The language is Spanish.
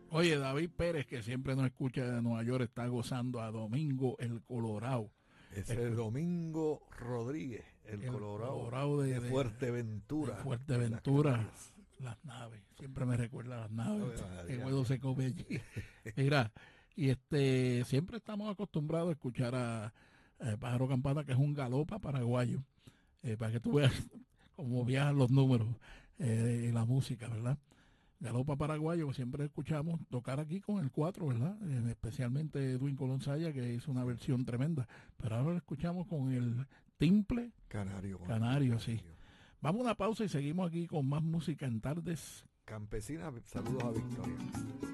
Oye, David Pérez, que siempre nos escucha de Nueva York, está gozando a Domingo el Colorado. Ese es Domingo Rodríguez, el El Colorado Colorado de de Fuerteventura, en las Fuerteventura, Canarias. las naves, siempre me recuerda a las naves, Ave que María. bueno se come allí. Mira, y siempre estamos acostumbrados a escuchar a Pájaro Campana, que es un galopa paraguayo, para que tú veas cómo viajan los números y la música, ¿verdad? Galopa paraguayo, que siempre escuchamos tocar aquí con el 4, ¿verdad? Especialmente Edwin Colón Saya, que hizo una versión tremenda. Pero ahora lo escuchamos con el timple Canario, con el timbre canario, sí. canario. Vamos a una pausa y seguimos aquí con más música en Tardes Campesina, saludos a Victoria.